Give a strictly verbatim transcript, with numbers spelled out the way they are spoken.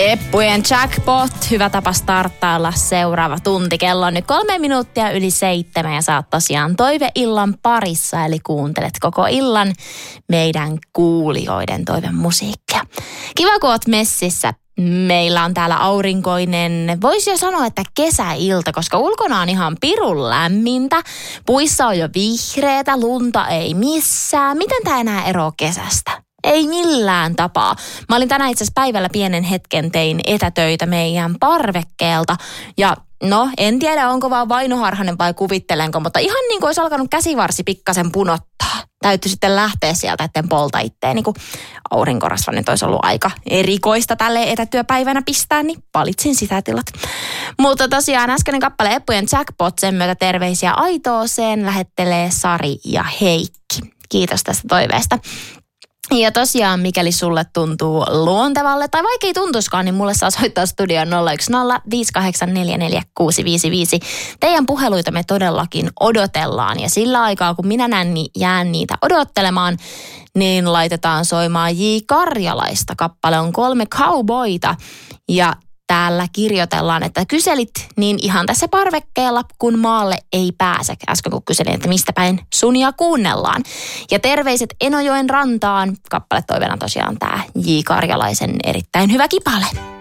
Eppujen Jackpot, hyvä tapa starttailla seuraava tunti. Kello on nyt kolme minuuttia yli seitsemän ja sä oot tosiaan toiveillan parissa, eli kuuntelet koko illan meidän kuulijoiden toivemusiikkia. Kiva, kun oot messissä. Meillä on täällä aurinkoinen, voisi jo sanoa, että kesäilta, koska ulkona on ihan pirun lämmintä. Puissa on jo vihreätä, lunta ei missään. Miten tää enää eroaa kesästä? Ei millään tapaa. Mä olin tänään itse asiassa päivällä pienen hetken, tein etätöitä meidän parvekkeelta. Ja no, en tiedä onko vaan vainoharhainen vai kuvittelenko, mutta ihan niin kuin olisi alkanut käsivarsi pikkasen punottaa. Täytyy sitten lähteä sieltä, etten polta itteen. Niin kuin aurinkorasva nyt olisi ollut aika erikoista tälleen etätyöpäivänä pistää, niin valitsin sisätilat. Mutta tosiaan äskeinen kappale Eppujen Jackpot, sen myötä terveisiä Aitooseen lähettelee Sari ja Heikki. Kiitos tästä toiveesta. Ja tosiaan, mikäli sulle tuntuu luontevalle tai vaikka ei tuntuskaan, niin mulle saa soittaa studioon nolla yksi nolla viisi kahdeksan neljä neljä kuusi viisi viisi. Teidän puheluita me todellakin odotellaan ja sillä aikaa, kun minä näen, niin jään niitä odottelemaan, niin laitetaan soimaan J. Karjalaista. Kappale on Kolme cowboyta ja täällä kirjoitellaan, että kyselit niin ihan tässä parvekkeella, kun maalle ei pääse. Äsken kun kyselin, että mistä päin Sunia kuunnellaan. Ja terveiset Enojoen rantaan. Kappale toiveena tosiaan tämä J. Karjalaisen erittäin hyvä kipale.